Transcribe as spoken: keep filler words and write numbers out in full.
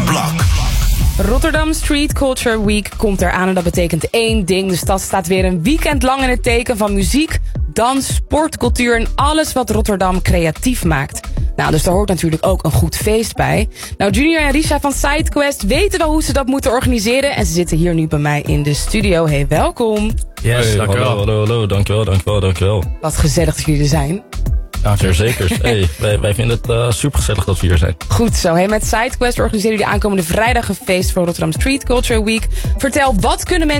Blok. Rotterdam Street Culture Week komt eraan en dat betekent één ding. De stad staat weer een weekend lang in het teken van muziek, dans, sport, cultuur en alles wat Rotterdam creatief maakt. Nou, dus daar hoort natuurlijk ook een goed feest bij. Nou, Junior en Risha van SideQuest weten wel hoe ze dat moeten organiseren. En ze zitten hier nu bij mij in de studio. Hey, welkom. Yes, hey, dankjewel. Hallo, hallo, hallo, dankjewel, dankjewel, dankjewel. Wat gezellig dat jullie er zijn. Dankjewel, zeker. Hey, wij, wij vinden het uh, super gezellig dat we hier zijn. Goed zo. Hey, met SideQuest organiseren jullie aankomende vrijdag een feest voor Rotterdam Street Culture Week. Vertel, wat kunnen mensen